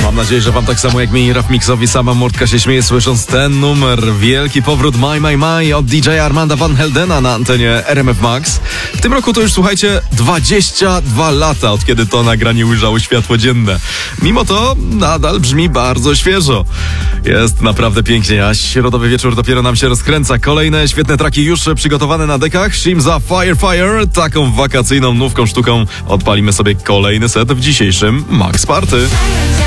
Mam nadzieję, że wam tak samo jak mi, Rafmixowi, sama Murtka się śmieje słysząc ten numer. Wielki powrót My od DJ Armanda Van Heldena na antenie RMF Max. W tym roku to już, słuchajcie, 22 lata, od kiedy to nagranie ujrzało światło dzienne. Mimo to nadal brzmi bardzo świeżo. Jest naprawdę pięknie, a środowy wieczór dopiero nam się rozkręca. Kolejne świetne traki już przygotowane na dekach. Shimza Fire. Taką wakacyjną nówką sztuką odpalimy sobie kolejny set w dzisiejszym Max Party.